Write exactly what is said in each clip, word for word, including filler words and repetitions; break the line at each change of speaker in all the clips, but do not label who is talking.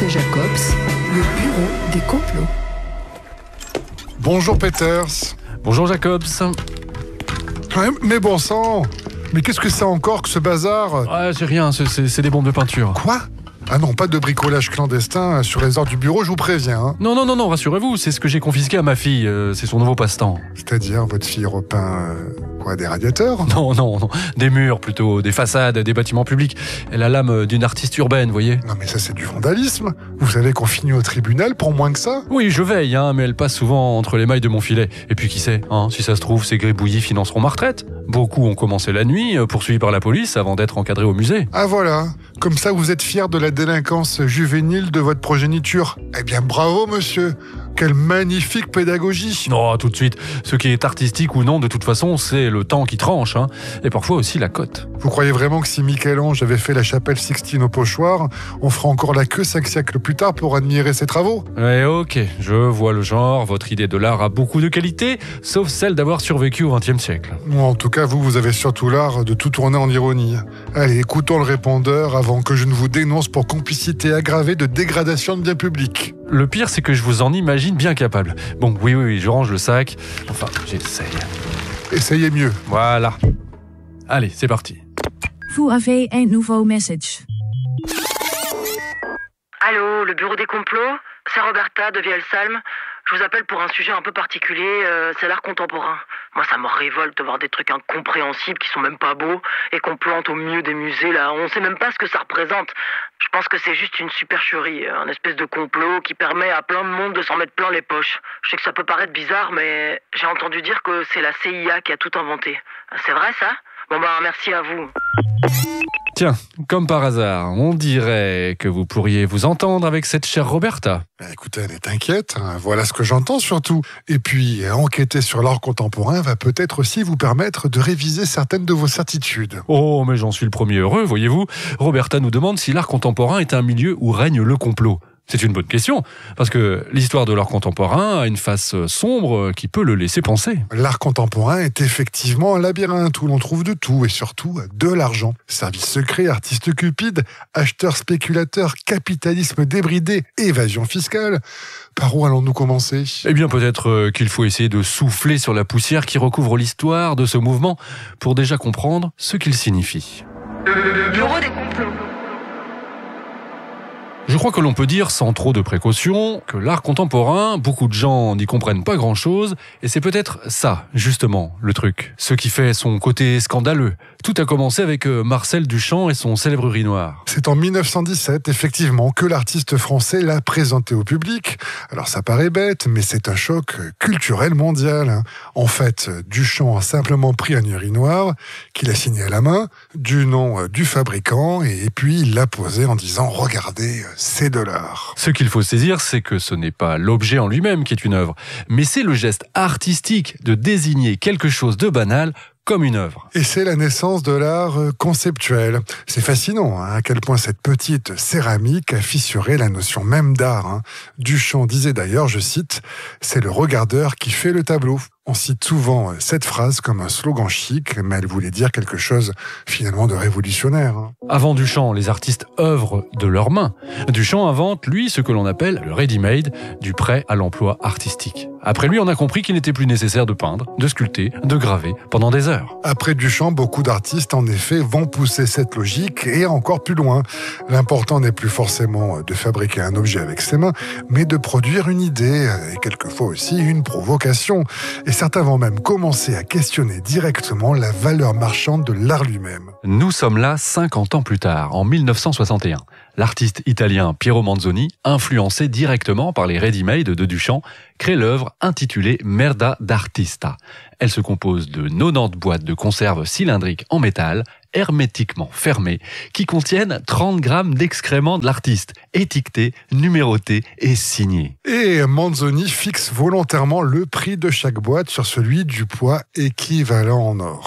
et Jacobs, le bureau des complots.
Bonjour Peters.
Bonjour Jacobs.
Ouais, mais bon sang, mais qu'est-ce que c'est encore que ce bazar?
Ah, c'est rien, c'est, c'est, c'est des bombes de peinture.
Quoi? Ah non, pas de bricolage clandestin sur les heures du bureau, je vous préviens. Hein.
Non, non, non, non, rassurez-vous, c'est ce que j'ai confisqué à ma fille, euh, c'est son nouveau passe-temps.
C'est-à-dire, votre fille repeint, euh, quoi, des radiateurs?
Non, non, non, des murs plutôt, des façades, des bâtiments publics. Elle a l'âme d'une artiste urbaine, vous voyez.
Non mais ça c'est du vandalisme. Vous savez qu'on finit au tribunal pour moins que ça?
Oui, je veille, hein, mais elle passe souvent entre les mailles de mon filet. Et puis qui sait, hein, si ça se trouve, ces gribouillis financeront ma retraite. Beaucoup ont commencé la nuit, poursuivis par la police, avant d'être encadrés au musée.
Ah voilà, comme ça vous êtes fier de la délinquance juvénile de votre progéniture. Eh bien bravo monsieur, quelle magnifique pédagogie.
Non, tout de suite, ce qui est artistique ou non, de toute façon, c'est le temps qui tranche, hein, et parfois aussi la cote.
Vous croyez vraiment que si Michel-Ange avait fait la chapelle Sixtine au Pochoir, on fera encore la queue cinq siècles plus tard pour admirer ses travaux?
Ouais, ok, je vois le genre, votre idée de l'art a beaucoup de qualités, sauf celle d'avoir survécu au vingtième siècle.
Bon, en tout cas, vous, vous avez surtout l'art de tout tourner en ironie. Allez, écoutons le répondeur avant que je ne vous dénonce pour complicité aggravée de dégradation de biens publics.
Le pire, c'est que je vous en imagine bien capable. Bon, oui, oui, oui, je range le sac. Enfin, j'essaye.
Essayez mieux.
Voilà. Allez, c'est parti.
Vous avez un nouveau message.
Allô, le bureau des complots? C'est Roberta de Vielsalm. Je vous appelle pour un sujet un peu particulier, euh, c'est l'art contemporain. Moi, ça me révolte de voir des trucs incompréhensibles qui sont même pas beaux et qu'on plante au milieu des musées, là. On sait même pas ce que ça représente. Je pense que c'est juste une supercherie, un espèce de complot qui permet à plein de monde de s'en mettre plein les poches. Je sais que ça peut paraître bizarre, mais j'ai entendu dire que c'est la C I A qui a tout inventé. C'est vrai, ça? Bon ben, merci à vous.
Tiens, comme par hasard, on dirait que vous pourriez vous entendre avec cette chère Roberta.
Bah, écoutez, elle est inquiète, hein. Voilà ce que j'entends surtout. Et puis, enquêter sur l'art contemporain va peut-être aussi vous permettre de réviser certaines de vos certitudes.
Oh, mais j'en suis le premier heureux, voyez-vous. Roberta nous demande si l'art contemporain est un milieu où règne le complot. C'est une bonne question, parce que l'histoire de l'art contemporain a une face sombre qui peut le laisser penser.
L'art contemporain est effectivement un labyrinthe où l'on trouve de tout et surtout de l'argent. Services secrets, artistes cupides, acheteurs spéculateurs, capitalisme débridé, évasion fiscale. Par où allons-nous commencer ?
Eh bien, peut-être qu'il faut essayer de souffler sur la poussière qui recouvre l'histoire de ce mouvement pour déjà comprendre ce qu'il signifie.
Le bureau des complots.
Je crois que l'on peut dire, sans trop de précautions, que l'art contemporain, beaucoup de gens n'y comprennent pas grand-chose, et c'est peut-être ça, justement, le truc. Ce qui fait son côté scandaleux. Tout a commencé avec Marcel Duchamp et son célèbre riz noir.
C'est en mille neuf cent dix-sept, effectivement, que l'artiste français l'a présenté au public. Alors ça paraît bête, mais c'est un choc culturel mondial. En fait, Duchamp a simplement pris un riz noir, qu'il a signé à la main, du nom du fabricant, et puis il l'a posé en disant « Regardez, c'est de l'art ».
Ce qu'il faut saisir, c'est que ce n'est pas l'objet en lui-même qui est une œuvre, mais c'est le geste artistique de désigner quelque chose de banal comme une œuvre.
Et c'est la naissance de l'art conceptuel. C'est fascinant hein, à quel point cette petite céramique a fissuré la notion même d'art. Hein. Duchamp disait d'ailleurs, je cite, « C'est le regardeur qui fait le tableau ». On cite souvent cette phrase comme un slogan chic, mais elle voulait dire quelque chose finalement de révolutionnaire. Hein.
Avant Duchamp, les artistes œuvrent de leurs mains. Duchamp invente, lui, ce que l'on appelle le ready-made, du prêt à l'emploi artistique. Après lui, on a compris qu'il n'était plus nécessaire de peindre, de sculpter, de graver pendant des heures.
Après Duchamp, beaucoup d'artistes, en effet, vont pousser cette logique et encore plus loin. L'important n'est plus forcément de fabriquer un objet avec ses mains, mais de produire une idée et quelquefois aussi une provocation. Et certains vont même commencer à questionner directement la valeur marchande de l'art lui-même.
Nous sommes là cinquante ans plus tard, en mille neuf cent soixante et un. L'artiste italien Piero Manzoni, influencé directement par les ready-made de Duchamp, crée l'œuvre intitulée Merda d'artista. Elle se compose de quatre-vingt-dix boîtes de conserve cylindriques en métal, hermétiquement fermées, qui contiennent trente grammes d'excréments de l'artiste, étiquetés, numérotés et signés.
Et Manzoni fixe volontairement le prix de chaque boîte sur celui du poids équivalent en or.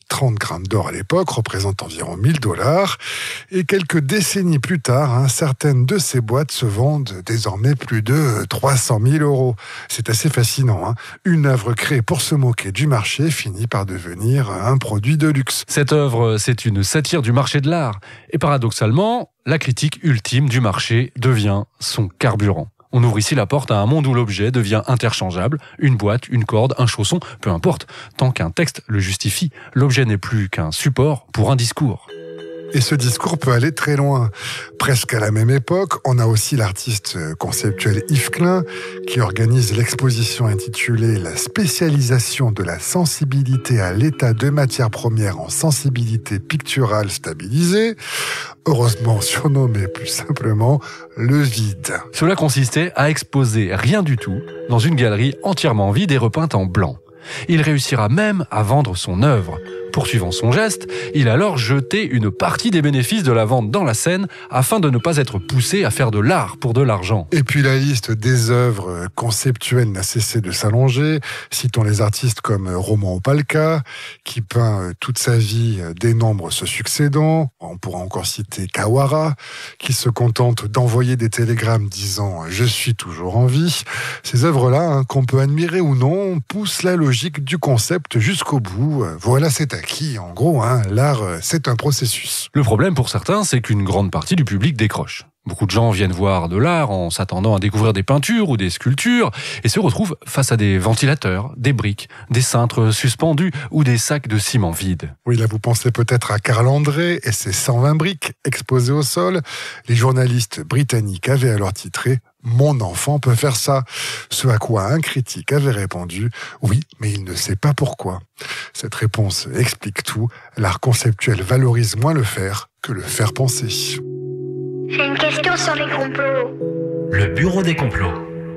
trente grammes d'or à l'époque représentent environ mille dollars. Et quelques décennies plus tard, hein, certaines de ces boîtes se vendent désormais plus de trois cent mille euros. C'est assez fascinant. Hein. Une œuvre créée pour se moquer du marché finit par devenir un produit de luxe.
Cette œuvre, c'est une satire du marché de l'art. Et paradoxalement, la critique ultime du marché devient son carburant. On ouvre ici la porte à un monde où l'objet devient interchangeable. Une boîte, une corde, un chausson, peu importe. Tant qu'un texte le justifie, l'objet n'est plus qu'un support pour un discours.
Et ce discours peut aller très loin. Presque à la même époque, on a aussi l'artiste conceptuel Yves Klein qui organise l'exposition intitulée « La spécialisation de la sensibilité à l'état de matière première en sensibilité picturale stabilisée », heureusement surnommé plus simplement « le vide ».
Cela consistait à exposer rien du tout dans une galerie entièrement vide et repeinte en blanc. Il réussira même à vendre son œuvre. Poursuivant son geste, il a alors jeté une partie des bénéfices de la vente dans la Seine afin de ne pas être poussé à faire de l'art pour de l'argent.
Et puis la liste des œuvres conceptuelles n'a cessé de s'allonger. Citons les artistes comme Roman Opalka, qui peint toute sa vie des nombres se succédant. On pourra encore citer Kawara, qui se contente d'envoyer des télégrammes disant « Je suis toujours en vie ». Ces œuvres-là, hein, qu'on peut admirer ou non, poussent la logique du concept jusqu'au bout. Voilà, c'est acquis. En gros, hein, l'art, c'est un processus.
Le problème pour certains, c'est qu'une grande partie du public décroche. Beaucoup de gens viennent voir de l'art en s'attendant à découvrir des peintures ou des sculptures et se retrouvent face à des ventilateurs, des briques, des cintres suspendus ou des sacs de ciment vides.
Oui, là vous pensez peut-être à Carl André et ses cent vingt briques exposées au sol. Les journalistes britanniques avaient alors titré « Mon enfant peut faire ça », ce à quoi un critique avait répondu « Oui, mais il ne sait pas pourquoi ». Cette réponse explique tout. L'art conceptuel valorise moins le faire que le faire penser.
J'ai une question sur les complots.
Le bureau des complots.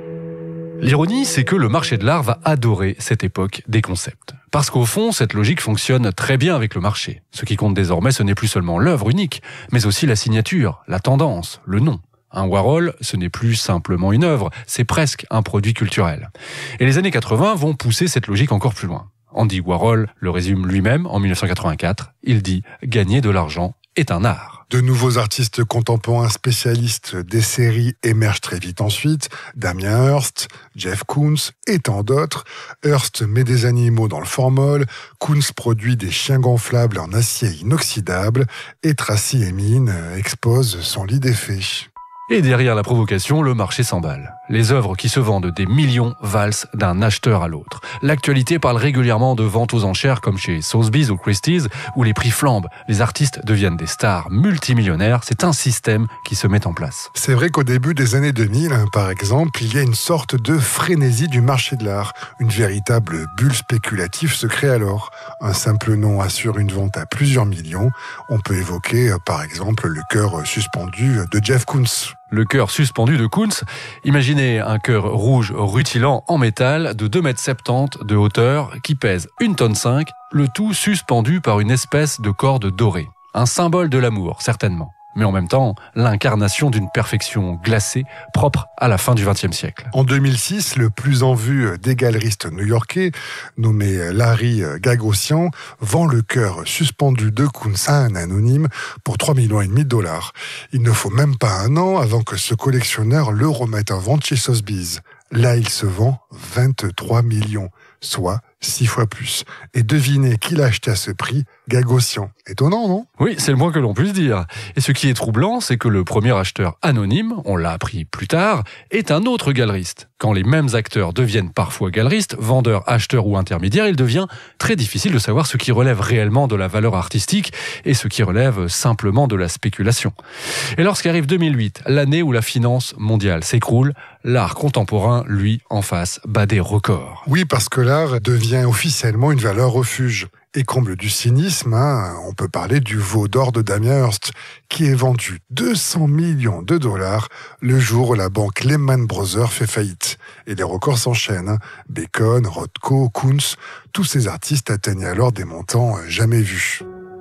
L'ironie, c'est que le marché de l'art va adorer cette époque des concepts. Parce qu'au fond, cette logique fonctionne très bien avec le marché. Ce qui compte désormais, ce n'est plus seulement l'œuvre unique, mais aussi la signature, la tendance, le nom. Un Warhol, ce n'est plus simplement une œuvre, c'est presque un produit culturel. Et les années quatre-vingts vont pousser cette logique encore plus loin. Andy Warhol le résume lui-même en mille neuf cent quatre-vingt-quatre. Il dit « Gagner de l'argent est un art ».
De nouveaux artistes contemporains spécialistes des séries émergent très vite ensuite. Damien Hirst, Jeff Koons et tant d'autres. Hirst met des animaux dans le formol, Koons produit des chiens gonflables en acier inoxydable et Tracy Emin expose son lit d'effets.
Et derrière la provocation, le marché s'emballe. Les œuvres qui se vendent des millions valsent d'un acheteur à l'autre. L'actualité parle régulièrement de ventes aux enchères comme chez Sotheby's ou Christie's, où les prix flambent. Les artistes deviennent des stars multimillionnaires. C'est un système qui se met en place.
C'est vrai qu'au début des années deux mille, hein, par exemple, il y a une sorte de frénésie du marché de l'art. Une véritable bulle spéculative se crée alors. Un simple nom assure une vente à plusieurs millions. On peut évoquer, par exemple, le cœur suspendu de Jeff Koons.
Le cœur suspendu de Koons, imaginez un cœur rouge rutilant en métal de deux mètres soixante-dix de hauteur qui pèse une tonne cinq, le tout suspendu par une espèce de corde dorée. Un symbole de l'amour, certainement. Mais en même temps, l'incarnation d'une perfection glacée, propre à la fin du vingtième siècle.
En deux mille six, le plus en vue des galeristes new-yorkais, nommé Larry Gagosian, vend le cœur suspendu de Koons à un anonyme pour trois virgule cinq millions de dollars. Il ne faut même pas un an avant que ce collectionneur le remette en vente chez Sotheby's. Là, il se vend vingt-trois millions, soit six fois plus. Et devinez qui l'a acheté à ce prix, Gagosian. Étonnant, non ?
Oui, c'est le moins que l'on puisse dire. Et ce qui est troublant, c'est que le premier acheteur anonyme, on l'a appris plus tard, est un autre galeriste. Quand les mêmes acteurs deviennent parfois galeristes, vendeurs, acheteurs ou intermédiaires, il devient très difficile de savoir ce qui relève réellement de la valeur artistique et ce qui relève simplement de la spéculation. Et lorsqu'arrive deux mille huit, l'année où la finance mondiale s'écroule, l'art contemporain, lui, en face, bat des records.
Oui, parce que l'art devient officiellement une valeur refuge. Et comble du cynisme, hein, on peut parler du veau d'or de Damien Hirst, qui est vendu deux cents millions de dollars le jour où la banque Lehman Brothers fait faillite. Et les records s'enchaînent. Hein. Bacon, Rothko, Koons, tous ces artistes atteignent alors des montants jamais vus.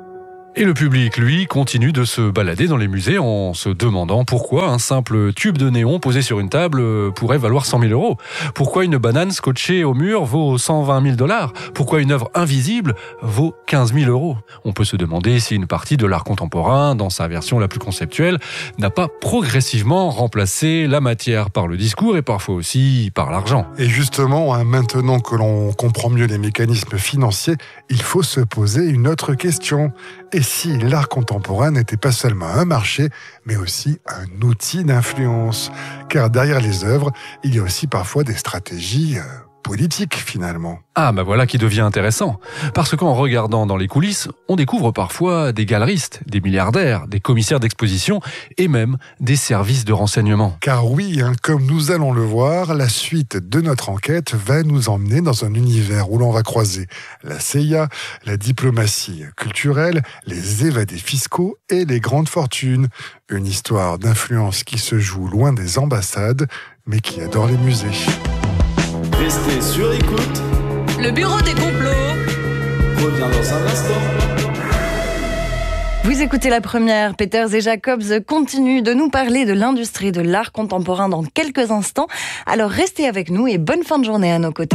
Et le public, lui, continue de se balader dans les musées en se demandant pourquoi un simple tube de néon posé sur une table pourrait valoir cent mille euros. Pourquoi une banane scotchée au mur vaut cent vingt mille dollars. Pourquoi une œuvre invisible vaut quinze mille euros. On peut se demander si une partie de l'art contemporain, dans sa version la plus conceptuelle, n'a pas progressivement remplacé la matière par le discours et parfois aussi par l'argent.
Et justement, hein, maintenant que l'on comprend mieux les mécanismes financiers, il faut se poser une autre question. Et si l'art contemporain n'était pas seulement un marché, mais aussi un outil d'influence? Car derrière les œuvres, il y a aussi parfois des stratégies euh, politiques finalement.
Ah bah voilà qui devient intéressant. Parce qu'en regardant dans les coulisses, on découvre parfois des galeristes, des milliardaires, des commissaires d'exposition et même des services de renseignement.
Car oui, hein, comme nous allons le voir, la suite de notre enquête va nous emmener dans un univers où l'on va croiser la C I A, la diplomatie culturelle, les évadés fiscaux et les grandes fortunes. Une histoire d'influence qui se joue loin des ambassades, mais qui adore les musées.
Restez sur écoute.
Le bureau des complots
Reviens dans un instant.
Vous écoutez La Première. Peters et Jacobs continuent de nous parler de l'industrie de l'art contemporain dans quelques instants. Alors restez avec nous et bonne fin de journée à nos côtés.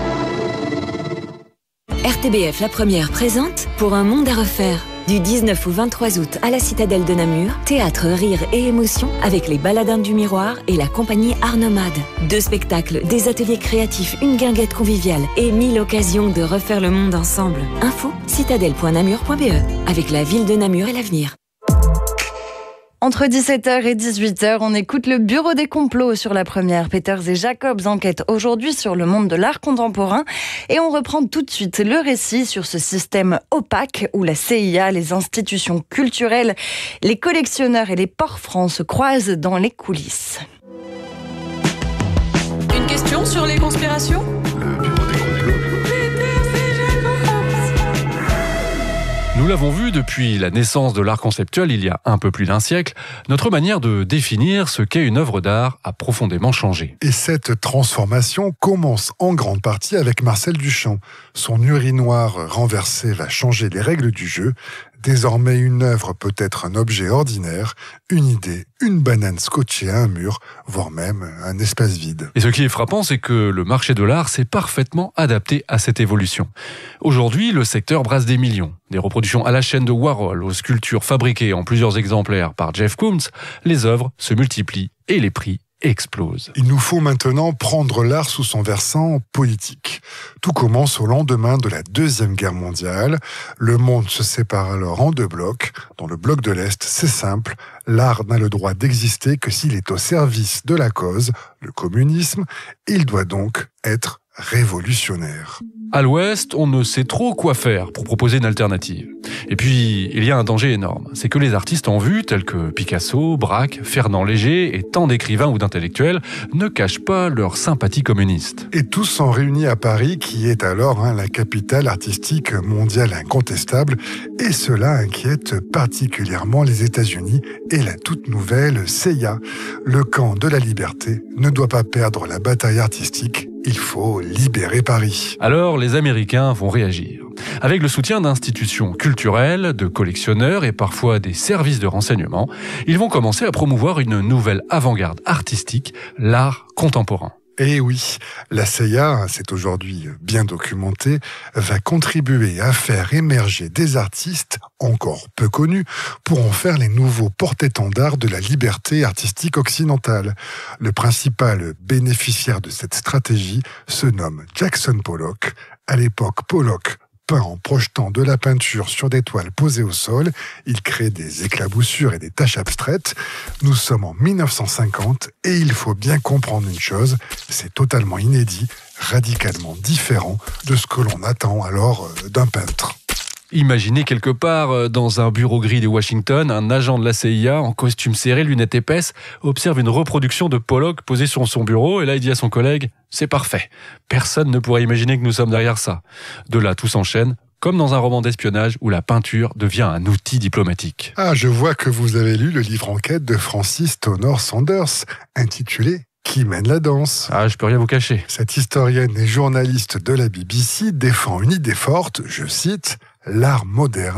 R T B F La Première présente Pour un monde à refaire. Du dix-neuf au vingt-trois août à la Citadelle de Namur, théâtre, rire et émotion avec les Baladins du Miroir et la compagnie Art Nomade. Deux spectacles, des ateliers créatifs, une guinguette conviviale et mille occasions de refaire le monde ensemble. Info citadelle point namur point b e avec la ville de Namur et l'avenir.
Entre dix-sept heures et dix-huit heures, on écoute le bureau des complots sur La Première. Peters et Jacobs enquêtent aujourd'hui sur le monde de l'art contemporain et on reprend tout de suite le récit sur ce système opaque où la C I A, les institutions culturelles, les collectionneurs et les ports francs se croisent dans les coulisses.
Une question sur les conspirations ?
Le bureau des complots.
Nous l'avons vu depuis la naissance de l'art conceptuel il y a un peu plus d'un siècle, notre manière de définir ce qu'est une œuvre d'art a profondément changé.
Et cette transformation commence en grande partie avec Marcel Duchamp. Son urinoir renversé va changer les règles du jeu. Désormais, une œuvre peut être un objet ordinaire, une idée, une banane scotchée à un mur, voire même un espace vide.
Et ce qui est frappant, c'est que le marché de l'art s'est parfaitement adapté à cette évolution. Aujourd'hui, le secteur brasse des millions. Des reproductions à la chaîne de Warhol aux sculptures fabriquées en plusieurs exemplaires par Jeff Koons, les œuvres se multiplient et les prix explose.
Il nous faut maintenant prendre l'art sous son versant politique. Tout commence au lendemain de la Deuxième Guerre mondiale. Le monde se sépare alors en deux blocs. Dans le bloc de l'Est, c'est simple, l'art n'a le droit d'exister que s'il est au service de la cause, le communisme. Il doit donc être révolutionnaire.
À l'Ouest, on ne sait trop quoi faire pour proposer une alternative. Et puis, il y a un danger énorme. C'est que les artistes en vue, tels que Picasso, Braque, Fernand Léger et tant d'écrivains ou d'intellectuels, ne cachent pas leur sympathie communiste.
Et tous sont réunis à Paris, qui est alors hein, la capitale artistique mondiale incontestable. Et cela inquiète particulièrement les États-Unis et la toute nouvelle C I A. Le camp de la liberté ne doit pas perdre la bataille artistique. Il faut libérer Paris.
Alors, les Américains vont réagir. Avec le soutien d'institutions culturelles, de collectionneurs et parfois des services de renseignement, ils vont commencer à promouvoir une nouvelle avant-garde artistique, l'art contemporain.
Et oui, la C I A, c'est aujourd'hui bien documenté, va contribuer à faire émerger des artistes encore peu connus pour en faire les nouveaux porte-étendards de la liberté artistique occidentale. Le principal bénéficiaire de cette stratégie se nomme Jackson Pollock. À l'époque, Pollock peint en projetant de la peinture sur des toiles posées au sol. Il crée des éclaboussures et des taches abstraites. Nous sommes en mille neuf cent cinquante et il faut bien comprendre une chose, c'est totalement inédit, radicalement différent de ce que l'on attend alors d'un peintre.
Imaginez quelque part, dans un bureau gris de Washington, un agent de la C I A, en costume serré, lunettes épaisses, observe une reproduction de Pollock posée sur son bureau, et là il dit à son collègue « C'est parfait, personne ne pourrait imaginer que nous sommes derrière ça ». De là, tout s'enchaîne, comme dans un roman d'espionnage où la peinture devient un outil diplomatique.
Ah, je vois que vous avez lu le livre enquête de Francis Tonor Sanders, intitulé « Qui mène la danse ?»
Ah, je peux rien vous cacher.
Cette historienne et journaliste de la B B C défend une idée forte, je cite, « L'art moderne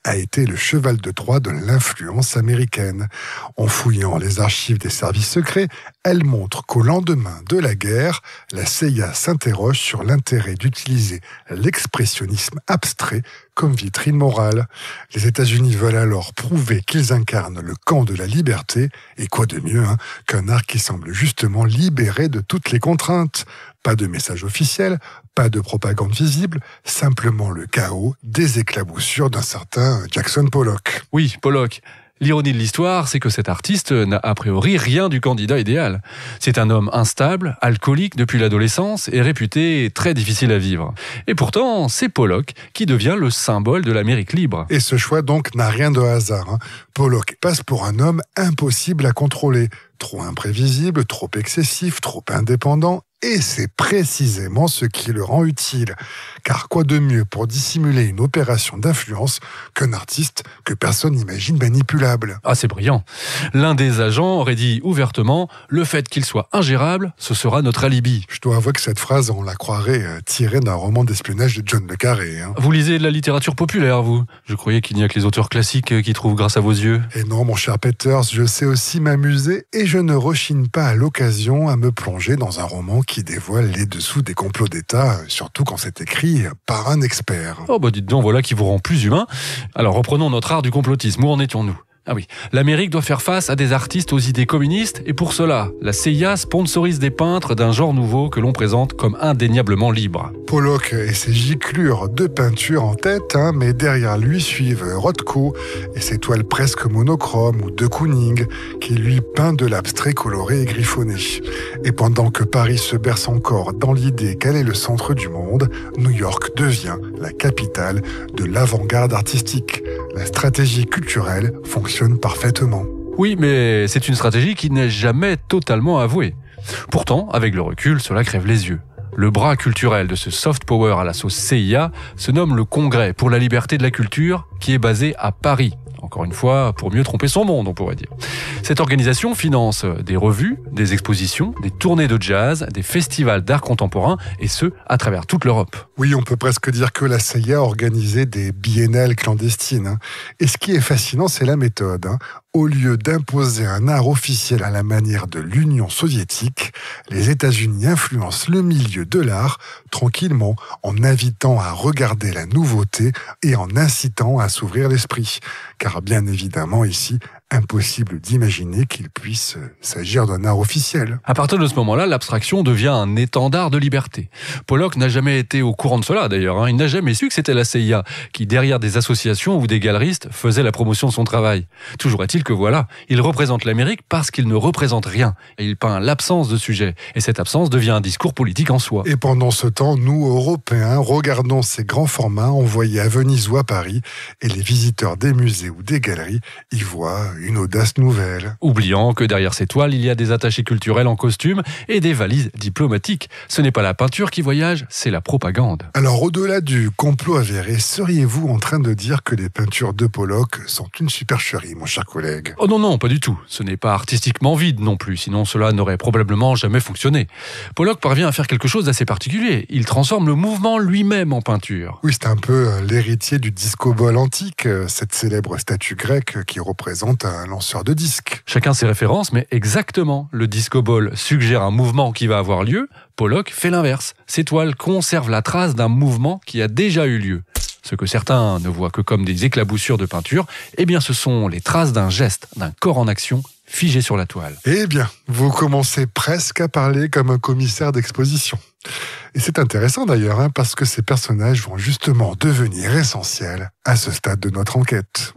a été le cheval de Troie de l'influence américaine. En fouillant les archives des services secrets, elle montre qu'au lendemain de la guerre, la C I A s'interroge sur l'intérêt d'utiliser l'expressionnisme abstrait comme vitrine morale. Les États-Unis veulent alors prouver qu'ils incarnent le camp de la liberté, et quoi de mieux hein, qu'un art qui semble justement libéré de toutes les contraintes. Pas de message officiel, pas de propagande visible, simplement le chaos des éclaboussures d'un certain Jackson Pollock.
Oui, Pollock. L'ironie de l'histoire, c'est que cet artiste n'a a priori rien du candidat idéal. C'est un homme instable, alcoolique depuis l'adolescence et réputé très difficile à vivre. Et pourtant, c'est Pollock qui devient le symbole de l'Amérique libre.
Et ce choix donc n'a rien de hasard. Hein. Pollock passe pour un homme impossible à contrôler. Trop imprévisible, trop excessif, trop indépendant. Et c'est précisément ce qui le rend utile. Car quoi de mieux pour dissimuler une opération d'influence qu'un artiste que personne n'imagine manipulable?
Ah, c'est brillant. L'un des agents aurait dit ouvertement « Le fait qu'il soit ingérable, ce sera notre alibi ».
Je dois avouer que cette phrase, on la croirait tirée d'un roman d'espionnage de John le Carré. Hein.
Vous lisez de la littérature populaire, vous? Je croyais qu'il n'y a que les auteurs classiques qui trouvent grâce à vos yeux.
Et non, mon cher Peters, je sais aussi m'amuser et je ne rechigne pas à l'occasion à me plonger dans un roman qui qui dévoile les dessous des complots d'État, surtout quand c'est écrit par un expert.
Oh bah dites donc, voilà qui vous rend plus humain. Alors reprenons notre art du complotisme. Où en étions-nous ? Ah oui, l'Amérique doit faire face à des artistes aux idées communistes et pour cela, la C I A sponsorise des peintres d'un genre nouveau que l'on présente comme indéniablement libre.
Pollock et ses giclures de peinture en tête, hein, mais derrière lui suivent Rothko et ses toiles presque monochromes ou de Kooning qui lui peint de l'abstrait coloré et griffonné. Et pendant que Paris se berce encore dans l'idée qu'elle est le centre du monde, New York devient la capitale de l'avant-garde artistique. La stratégie culturelle fonctionne parfaitement.
Oui, mais c'est une stratégie qui n'est jamais totalement avouée. Pourtant, avec le recul, cela crève les yeux. Le bras culturel de ce soft power à la sauce C I A se nomme le Congrès pour la liberté de la culture, qui est basé à Paris. Encore une fois, pour mieux tromper son monde, on pourrait dire. Cette organisation finance des revues, des expositions, des tournées de jazz, des festivals d'art contemporain, et ce, à travers toute l'Europe.
Oui, on peut presque dire que la C I A a organisé des biennales clandestines. Hein. Et ce qui est fascinant, c'est la méthode. Hein. Au lieu d'imposer un art officiel à la manière de l'Union soviétique, les États-Unis influencent le milieu de l'art tranquillement, en invitant à regarder la nouveauté et en incitant à s'ouvrir l'esprit. Car bien évidemment, ici, impossible d'imaginer qu'il puisse s'agir d'un art officiel.
À partir de ce moment-là, l'abstraction devient un étendard de liberté. Pollock n'a jamais été au courant de cela d'ailleurs. Hein. Il n'a jamais su que c'était la C I A qui, derrière des associations ou des galeristes, faisait la promotion de son travail. Toujours est-il que voilà, il représente l'Amérique parce qu'il ne représente rien. Et il peint l'absence de sujet. Et cette absence devient un discours politique en soi.
Et pendant ce temps, nous, Européens, regardons ces grands formats envoyés à Venise ou à Paris, et les visiteurs des musées ou des galeries y voient une audace nouvelle.
Oubliant que derrière ces toiles, il y a des attachés culturels en costume et des valises diplomatiques. Ce n'est pas la peinture qui voyage, c'est la propagande.
Alors, au-delà du complot avéré, seriez-vous en train de dire que les peintures de Pollock sont une supercherie, mon cher collègue?
Oh non, non, pas du tout. Ce n'est pas artistiquement vide non plus, sinon cela n'aurait probablement jamais fonctionné. Pollock parvient à faire quelque chose d'assez particulier. Il transforme le mouvement lui-même en peinture.
Oui, c'est un peu l'héritier du disco-ball antique, cette célèbre statue grecque qui représente un lanceur de disques.
Chacun ses références, mais exactement. Le disco-ball suggère un mouvement qui va avoir lieu. Pollock fait l'inverse. Ses toiles conservent la trace d'un mouvement qui a déjà eu lieu. Ce que certains ne voient que comme des éclaboussures de peinture, eh bien ce sont les traces d'un geste, d'un corps en action, figé sur la toile.
Eh bien, vous commencez presque à parler comme un commissaire d'exposition. Et c'est intéressant d'ailleurs, hein, parce que ces personnages vont justement devenir essentiels à ce stade de notre enquête.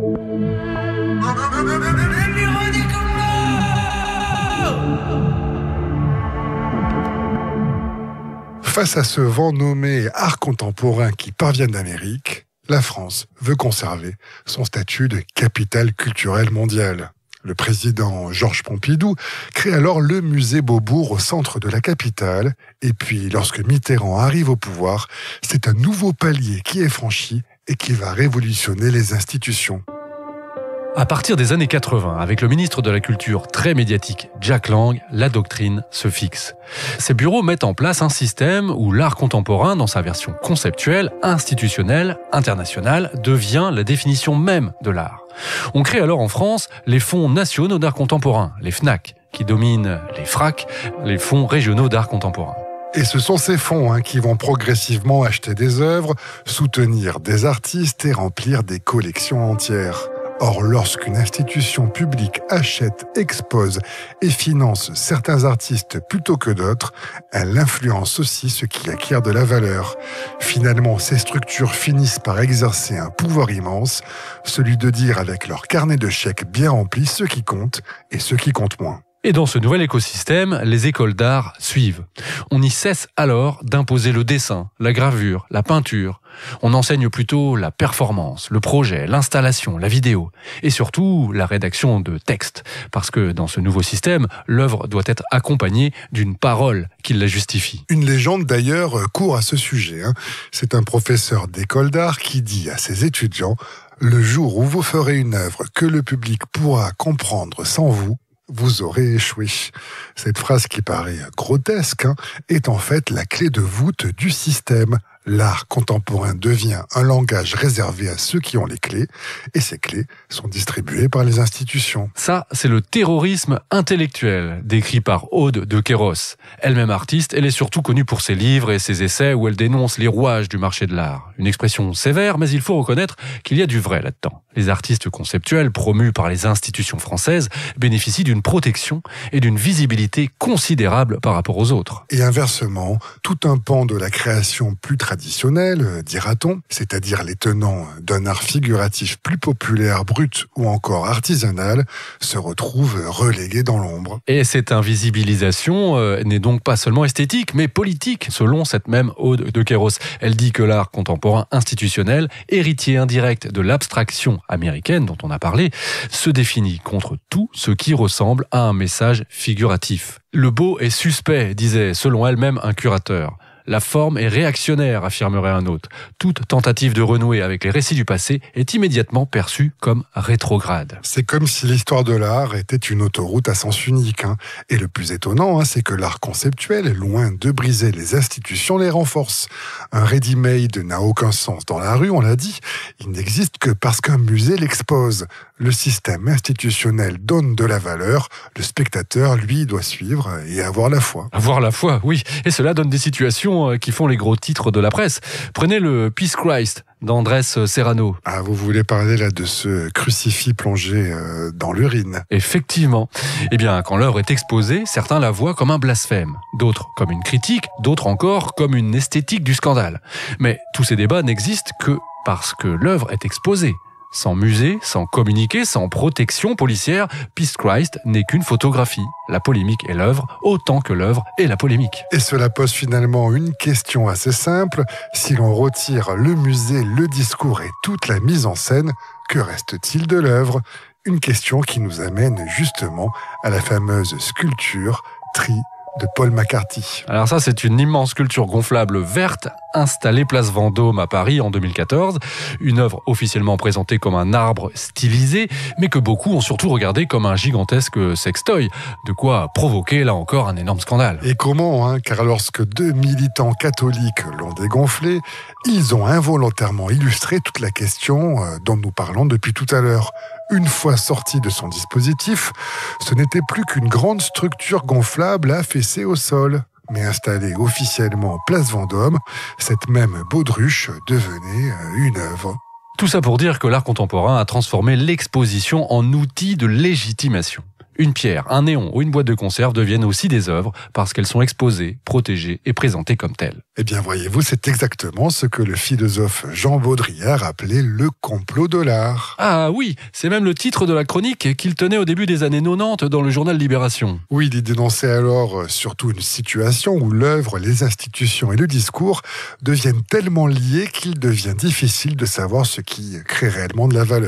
Face à ce vent nommé art contemporain qui parvient d'Amérique, la France veut conserver son statut de capitale culturelle mondiale. Le président Georges Pompidou crée alors le musée Beaubourg au centre de la capitale. Et puis, lorsque Mitterrand arrive au pouvoir, c'est un nouveau palier qui est franchi et qui va révolutionner les institutions.
À partir des années quatre-vingts, avec le ministre de la Culture très médiatique Jack Lang, la doctrine se fixe. Ces bureaux mettent en place un système où l'art contemporain, dans sa version conceptuelle, institutionnelle, internationale, devient la définition même de l'art. On crée alors en France les fonds nationaux d'art contemporain, les FNAC, qui dominent les FRAC, les fonds régionaux d'art contemporain.
Et ce sont ces fonds hein, qui vont progressivement acheter des œuvres, soutenir des artistes et remplir des collections entières. Or, lorsqu'une institution publique achète, expose et finance certains artistes plutôt que d'autres, elle influence aussi ceux qui acquièrent de la valeur. Finalement, ces structures finissent par exercer un pouvoir immense, celui de dire avec leur carnet de chèques bien rempli ce qui compte et ce qui compte moins.
Et dans ce nouvel écosystème, les écoles d'art suivent. On y cesse alors d'imposer le dessin, la gravure, la peinture. On enseigne plutôt la performance, le projet, l'installation, la vidéo et surtout la rédaction de textes. Parce que dans ce nouveau système, l'œuvre doit être accompagnée d'une parole qui la justifie.
Une légende d'ailleurs court à ce sujet. Hein. C'est un professeur d'école d'art qui dit à ses étudiants « Le jour où vous ferez une œuvre que le public pourra comprendre sans vous, vous aurez échoué ». Cette phrase qui paraît grotesque hein, est en fait la clé de voûte du système. L'art contemporain devient un langage réservé à ceux qui ont les clés, et ces clés sont distribuées par les institutions.
Ça, c'est le terrorisme intellectuel, décrit par Aude de Queyros. Elle-même artiste, elle est surtout connue pour ses livres et ses essais où elle dénonce les rouages du marché de l'art. Une expression sévère, mais il faut reconnaître qu'il y a du vrai là-dedans. Les artistes conceptuels, promus par les institutions françaises, bénéficient d'une protection et d'une visibilité considérable par rapport aux autres.
Et inversement, tout un pan de la création plus traditionnelle, traditionnels, dira-t-on, c'est-à-dire les tenants d'un art figuratif plus populaire, brut ou encore artisanal, se retrouvent relégués dans l'ombre.
Et cette invisibilisation euh, n'est donc pas seulement esthétique, mais politique, selon cette même Aude de Queyros. Elle dit que l'art contemporain institutionnel, héritier indirect de l'abstraction américaine dont on a parlé, se définit contre tout ce qui ressemble à un message figuratif. Le beau est suspect, disait selon elle-même un curateur. La forme est réactionnaire, affirmerait un autre. Toute tentative de renouer avec les récits du passé est immédiatement perçue comme rétrograde.
C'est comme si l'histoire de l'art était une autoroute à sens unique. Hein. Et le plus étonnant, hein, c'est que l'art conceptuel, loin de briser les institutions, les renforce. Un ready-made n'a aucun sens dans la rue, on l'a dit. Il n'existe que parce qu'un musée l'expose. Le système institutionnel donne de la valeur. Le spectateur, lui, doit suivre et avoir la foi.
Avoir la foi, oui. Et cela donne des situations qui font les gros titres de la presse. Prenez le Peace Christ d'Andrés Serrano.
Ah, vous voulez parler là de ce crucifix plongé euh, dans l'urine.
Effectivement. Eh bien, quand l'œuvre est exposée, certains la voient comme un blasphème, d'autres comme une critique, d'autres encore comme une esthétique du scandale. Mais tous ces débats n'existent que parce que l'œuvre est exposée. Sans musée, sans communiqué, sans protection policière, Peace Christ n'est qu'une photographie. La polémique est l'œuvre, autant que l'œuvre est la polémique.
Et cela pose finalement une question assez simple. Si l'on retire le musée, le discours et toute la mise en scène, que reste-t-il de l'œuvre ? Une question qui nous amène justement à la fameuse sculpture Tree de Paul McCarthy.
Alors ça, c'est une immense sculpture gonflable verte installée place Vendôme à Paris en deux mille quatorze. Une œuvre officiellement présentée comme un arbre stylisé, mais que beaucoup ont surtout regardé comme un gigantesque sextoy. De quoi provoquer, là encore, un énorme scandale.
Et comment, hein, car lorsque deux militants catholiques l'ont dégonflé, ils ont involontairement illustré toute la question euh, dont nous parlons depuis tout à l'heure. Une fois sorti de son dispositif, ce n'était plus qu'une grande structure gonflable affaissée au sol. Mais installée officiellement place Vendôme, cette même baudruche devenait une œuvre.
Tout ça pour dire que l'art contemporain a transformé l'exposition en outil de légitimation. Une pierre, un néon ou une boîte de conserve deviennent aussi des œuvres parce qu'elles sont exposées, protégées et présentées comme telles.
Eh bien, voyez-vous, c'est exactement ce que le philosophe Jean Baudrillard appelait le complot de l'art.
Ah oui, c'est même le titre de la chronique qu'il tenait au début des années quatre-vingt-dix dans le journal Libération.
Oui, il y dénonçait alors surtout une situation où l'œuvre, les institutions et le discours deviennent tellement liés qu'il devient difficile de savoir ce qui crée réellement de la valeur.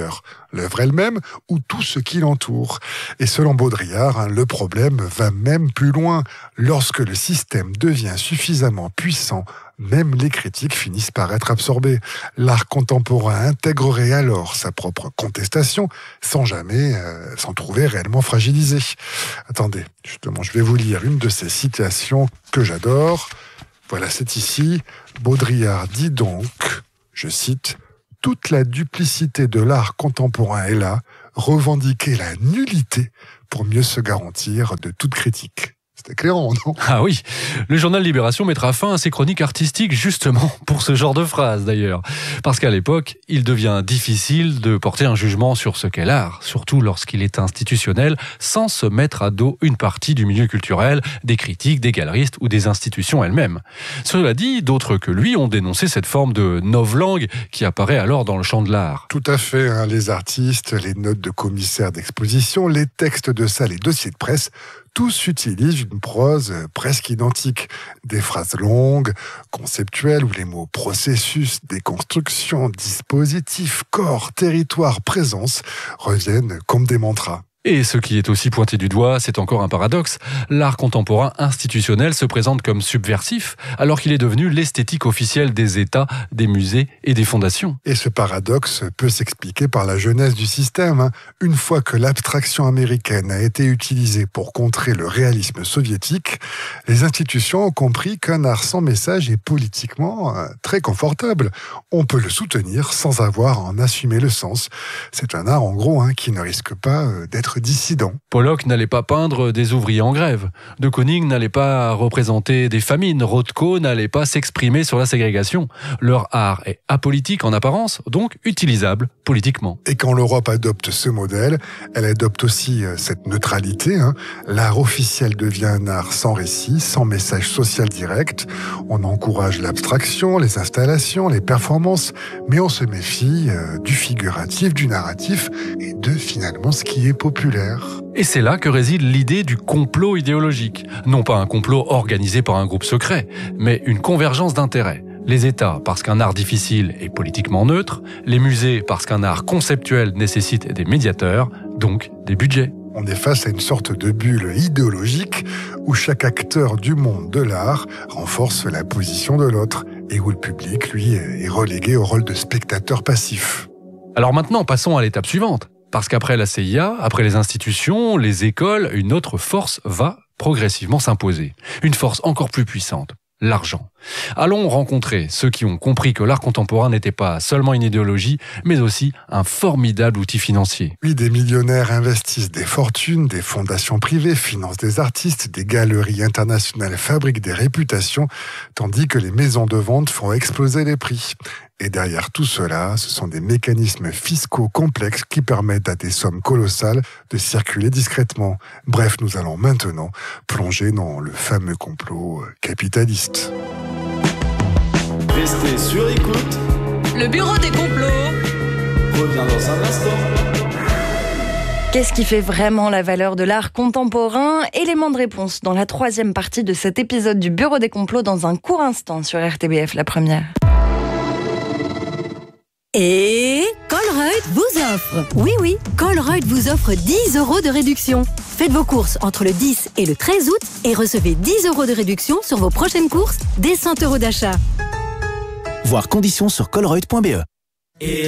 l'œuvre elle-même ou tout ce qui l'entoure. Et selon Baudrillard, hein, le problème va même plus loin. Lorsque le système devient suffisamment puissant, même les critiques finissent par être absorbés. L'art contemporain intégrerait alors sa propre contestation sans jamais euh, s'en trouver réellement fragilisé. Attendez, justement, je vais vous lire une de ces citations que j'adore. Voilà, c'est ici. Baudrillard dit donc, je cite, « Toute la duplicité de l'art contemporain est là, revendiquer la nullité pour mieux se garantir de toute critique. » C'est éclairant, non ?
Ah oui, le journal Libération mettra fin à ses chroniques artistiques justement pour ce genre de phrase d'ailleurs. Parce qu'à l'époque, il devient difficile de porter un jugement sur ce qu'est l'art, surtout lorsqu'il est institutionnel, sans se mettre à dos une partie du milieu culturel, des critiques, des galeristes ou des institutions elles-mêmes. Cela dit, d'autres que lui ont dénoncé cette forme de novlangue qui apparaît alors dans le champ de l'art.
Tout à fait, hein, les artistes, les notes de commissaires d'exposition, les textes de salle et dossiers de presse, tous utilisent une prose presque identique. Des phrases longues, conceptuelles, où les mots processus, déconstruction, dispositif, corps, territoire, présence reviennent comme des mantras.
Et ce qui est aussi pointé du doigt, c'est encore un paradoxe. L'art contemporain institutionnel se présente comme subversif, alors qu'il est devenu l'esthétique officielle des États, des musées et des fondations.
Et ce paradoxe peut s'expliquer par la jeunesse du système. Une fois que l'abstraction américaine a été utilisée pour contrer le réalisme soviétique, les institutions ont compris qu'un art sans message est politiquement très confortable. On peut le soutenir sans avoir à en assumer le sens. C'est un art, en gros, hein, qui ne risque pas d'être dissident.
Pollock n'allait pas peindre des ouvriers en grève. De Kooning n'allait pas représenter des famines. Rothko n'allait pas s'exprimer sur la ségrégation. Leur art est apolitique en apparence, donc utilisable politiquement.
Et quand l'Europe adopte ce modèle, elle adopte aussi cette neutralité. Hein. L'art officiel devient un art sans récit, sans message social direct. On encourage l'abstraction, les installations, les performances, mais on se méfie euh, du figuratif, du narratif et de finalement ce qui est populaire.
Et c'est là que réside l'idée du complot idéologique. Non pas un complot organisé par un groupe secret, mais une convergence d'intérêts. Les États parce qu'un art difficile est politiquement neutre, les musées parce qu'un art conceptuel nécessite des médiateurs, donc des budgets.
On est face à une sorte de bulle idéologique où chaque acteur du monde de l'art renforce la position de l'autre et où le public, lui, est relégué au rôle de spectateur passif.
Alors maintenant, passons à l'étape suivante. Parce qu'après la C I A, après les institutions, les écoles, une autre force va progressivement s'imposer. Une force encore plus puissante, l'argent. Allons rencontrer ceux qui ont compris que l'art contemporain n'était pas seulement une idéologie, mais aussi un formidable outil financier.
Oui, des millionnaires investissent des fortunes, des fondations privées financent des artistes, des galeries internationales fabriquent des réputations, tandis que les maisons de vente font exploser les prix. Et derrière tout cela, ce sont des mécanismes fiscaux complexes qui permettent à des sommes colossales de circuler discrètement. Bref, nous allons maintenant plonger dans le fameux complot capitaliste.
Restez sur écoute.
Le bureau des complots
Revient dans un instant.
Qu'est-ce qui fait vraiment la valeur de l'art contemporain ? Élément de réponse dans la troisième partie de cet épisode du Bureau des complots dans un court instant sur R T B F, la première.
Et Colruyt vous offre, oui oui, Colruyt vous offre dix euros de réduction. Faites vos courses entre le dix et le treize août et recevez dix euros de réduction sur vos prochaines courses dès cent euros d'achat.
Voir conditions sur colruyt point b e.